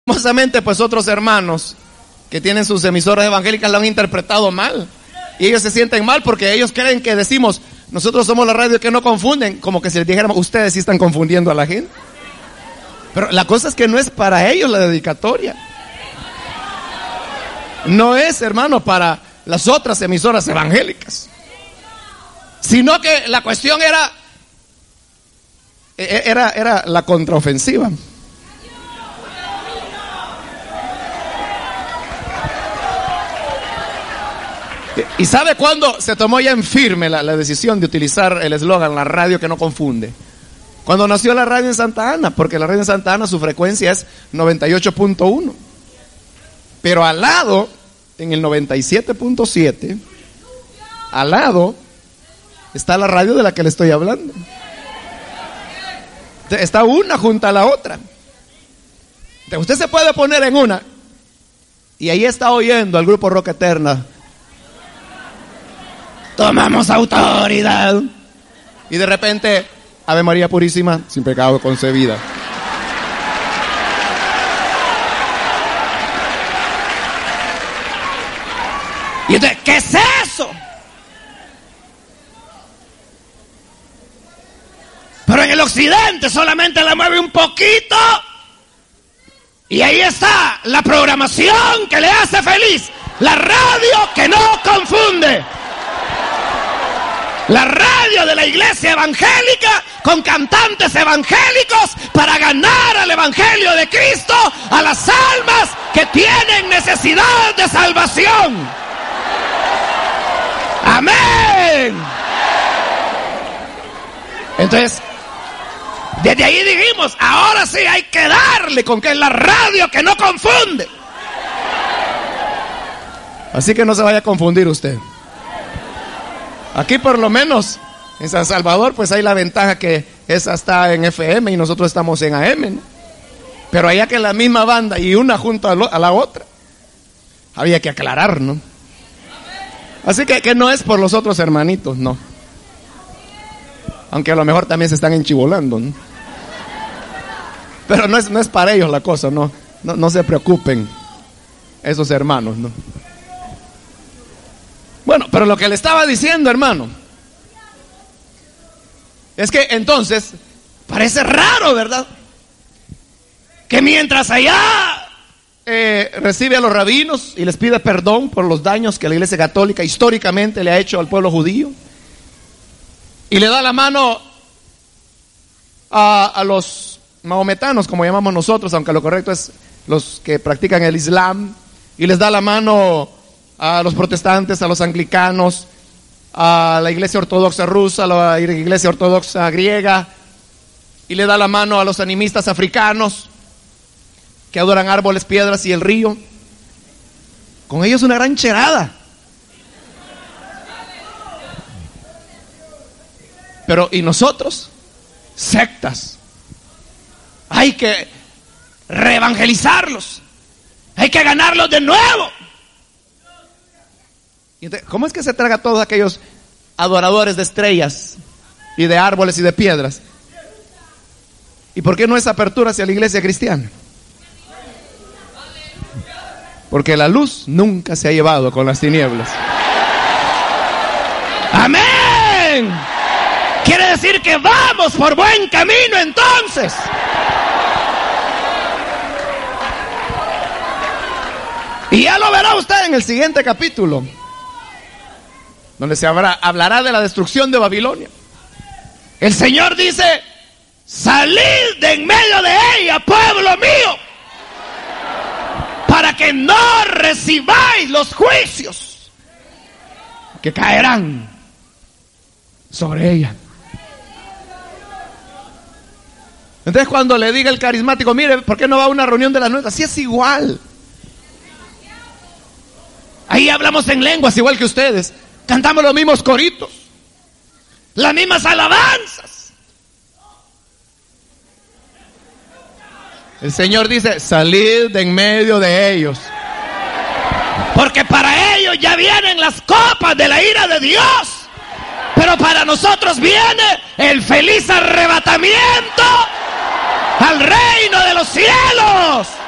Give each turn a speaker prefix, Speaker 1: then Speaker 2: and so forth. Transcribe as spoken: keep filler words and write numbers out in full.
Speaker 1: Lastimosamente, pues otros hermanos que tienen sus emisoras evangélicas lo han interpretado mal. Y ellos se sienten mal porque ellos creen que decimos, nosotros somos la radio que no confunden, como que si les dijéramos, ustedes sí están confundiendo a la gente. Pero la cosa es que no es para ellos la dedicatoria. No es, hermano, para las otras emisoras evangélicas. Sino que la cuestión era, era, era la contraofensiva. ¿Y sabe cuándo se tomó ya en firme la, la decisión de utilizar el eslogan, la radio que no confunde? Cuando nació la radio en Santa Ana, porque la radio en Santa Ana su frecuencia es noventa y ocho punto uno. Pero al lado, en el noventa y siete punto siete, al lado está la radio de la que le estoy hablando. Está una junto a la otra. Usted se puede poner en una y ahí está oyendo al grupo Roca Eterna. Tomamos autoridad. Y de repente, Ave María Purísima, sin pecado concebida. Y entonces, ¿qué es eso? Pero en el occidente solamente la mueve un poquito. Y ahí está la programación que le hace feliz. La radio que no confunde. La radio de la iglesia evangélica con cantantes evangélicos para ganar al evangelio de Cristo a las almas que tienen necesidad de salvación. Amén. Entonces, desde ahí dijimos, ahora sí hay que darle con que es la radio que no confunde. Así que no se vaya a confundir usted. Aquí por lo menos en San Salvador pues hay la ventaja que esa está en F M y nosotros estamos en A M, ¿no? Pero allá que la misma banda y una junto a, lo, a la otra, había que aclarar, ¿no? Así que, que no es por los otros hermanitos, no. Aunque a lo mejor también se están enchibolando, ¿no? Pero no es, no es para ellos la cosa, no, no, no se preocupen esos hermanos, ¿no? Bueno, pero lo que le estaba diciendo, hermano, es que entonces parece raro, ¿verdad? Que mientras allá eh, recibe a los rabinos y les pide perdón por los daños que la Iglesia Católica históricamente le ha hecho al pueblo judío, y le da la mano a, a los mahometanos, como llamamos nosotros, aunque lo correcto es los que practican el Islam, y les da la mano a los protestantes, a los anglicanos, a la iglesia ortodoxa rusa, a la iglesia ortodoxa griega, y le da la mano a los animistas africanos que adoran árboles, piedras y el río. Con ellos una gran cherada. Pero ¿y nosotros? Sectas. Hay que reevangelizarlos. Hay que ganarlos de nuevo. ¿Cómo es que se traga a todos aquellos adoradores de estrellas y de árboles y de piedras? ¿Y por qué no esa apertura hacia la iglesia cristiana? Porque la luz nunca se ha llevado con las tinieblas. ¡Amén! Quiere decir que vamos por buen camino entonces. Y ya lo verá usted en el siguiente capítulo, donde se habrá, hablará de la destrucción de Babilonia. El Señor dice: salid de en medio de ella, pueblo mío, para que no recibáis los juicios que caerán sobre ella. Entonces cuando le diga el carismático, mire, ¿por qué no va a una reunión de las nuestras? Sí, es igual. Ahí hablamos en lenguas igual que ustedes. Cantamos los mismos coritos, las mismas alabanzas. El Señor dice: salid de en medio de ellos, porque para ellos ya vienen las copas de la ira de Dios, pero para nosotros viene el feliz arrebatamiento al reino de los cielos.